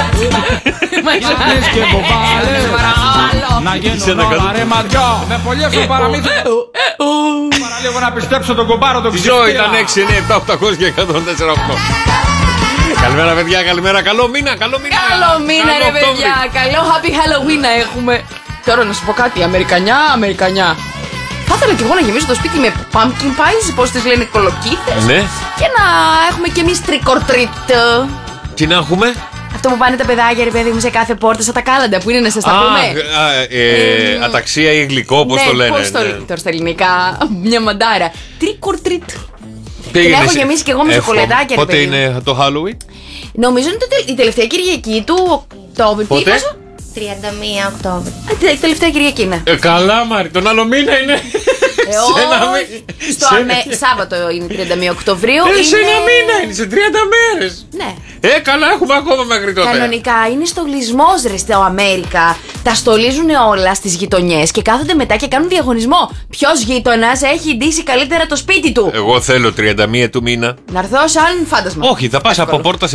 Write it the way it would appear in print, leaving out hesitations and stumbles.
Να γίνουν όλα ρε ματιό. Με πολύ στο παραμύθι. Παραλίγο να πιστέψω τον κομπάρο τον Ποιο ήταν 6, 9, 7, 800 και 104,8. Καλημέρα παιδιά, καλημέρα, καλό μήνα, καλό μήνα. Καλό μήνα ρε παιδιά, καλό Happy Halloween να έχουμε. Τώρα να σου πω κάτι, Αμερικανιά. Θα ήθελα κι εγώ να γεμίσω το σπίτι με pumpkin pies, πώς τις λένε, κολοκύθες. Ναι. Και να έχουμε κι εμείς trick or treat. Τι να έχουμε? Αυτό που πάνε τα παιδάκια, ρε παιδί μου, σε κάθε πόρτα, σαν τα κάλαντα που είναι, να σας τα πούμε. Αταξία ή γλυκό, πώς το λένε. Πώς το λένε τώρα στα ελληνικά, μια μαντάρα. Trick or treat. Την έχω γεμίσει κι εγώ με σοκολατάκια. Πότε είναι το Halloween? Νομίζω είναι η τελευταία Κυριακή του Οκτώβρη. Πότε? 31 Οκτώβρη. Η τελευταία Κυριακή είναι. Καλά Μάρη, τον άλλο μήνα είναι. Σάββατο είναι 31 Οκτωβρίου. Σε ένα μήνα είναι, σε 30 μέρες. Ναι. Καλά, έχουμε ακόμα μέχρι τότε. Κανονικά είναι στολισμός ρε στο Αμέρικα. Τα στολίζουν όλα στις γειτονιές και κάθονται μετά και κάνουν διαγωνισμό. Ποιος γείτονας έχει ντύσει καλύτερα το σπίτι του. Εγώ θέλω 31 του μήνα. Να έρθω σαν φάντασμα. Όχι, θα πας από πόρτα